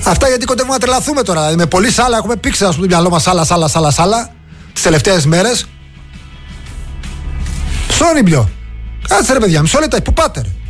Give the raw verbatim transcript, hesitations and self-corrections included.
Αυτά γιατί κοντεύουμε να τρελαθούμε τώρα. Με πολύ σάλα έχουμε πήξει στο μυαλό μας σάλα, σάλα, σάλα, σάλα τις τελευταίες μέρες. Σόνιμπλιο. Κάτσε ρε παιδιά, μισό λεπτά, πού πάτε ρε.